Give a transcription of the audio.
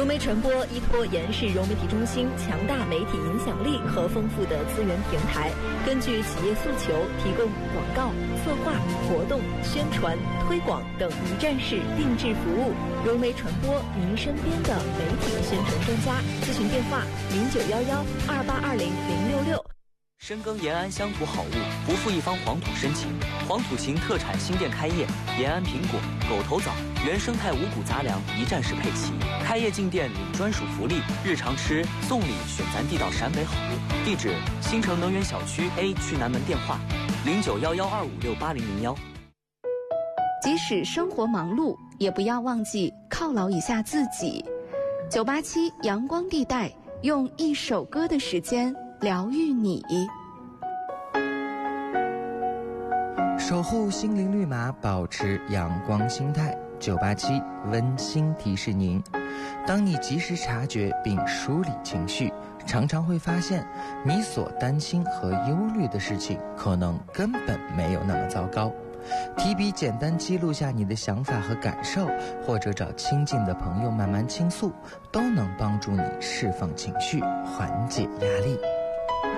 媒传播依托延世融媒体中心强大媒体影响力和丰富的资源平台，根据企业诉求提供广告、策划、活动、宣传、推广等一站式定制服务。融媒传播，您身边的媒体宣传专家。咨询电话091128200666。 深耕延安乡土好物，不负一方黄土深情。黄土情特产新店开业，延安苹果、狗头枣、原生态五谷杂粮一站式配齐。开业进店领专属福利，日常吃送礼选咱地道陕北好物。地址：新城能源小区 A 区南门，电话0911256800。 即使生活忙碌，也不要忘记犒劳一下自己。987阳光地带，用一首歌的时间疗愈你。 守护心灵绿码，保持阳光心态。987温馨提示您：当你及时察觉并梳理情绪，常常会发现你所担心和忧虑的事情可能根本没有那么糟糕。提笔简单记录下你的想法和感受，或者找亲近的朋友慢慢倾诉，都能帮助你释放情绪，缓解压力。